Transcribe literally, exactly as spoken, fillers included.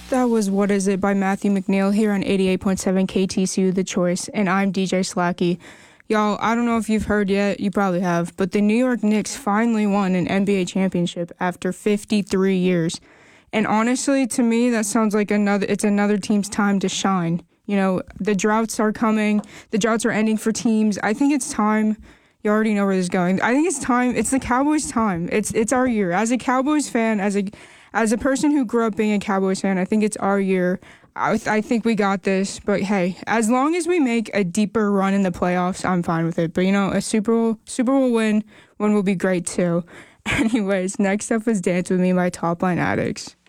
That was What Is It by Matthew McNeil here on eighty-eight point seven K T C U The Choice, and I'm D J Slacky. Y'all, I don't know if you've heard yet, you probably have, but the New York Knicks finally won an N B A championship after fifty-three years. And honestly, to me, that sounds like another, it's another team's time to shine. You know, the droughts are coming, the droughts are ending for teams. I think it's time. You already know where this is going. I think it's time. It's the Cowboys' time. It's it's our year. As a Cowboys fan, as a as a person who grew up being a Cowboys fan, I think it's our year. I, I think we got this. But hey, as long as we make a deeper run in the playoffs, I'm fine with it. But you know, a Super Bowl Super Bowl win, one will be great too. Anyways, next up is "Dance with Me" by Top Line Addicts.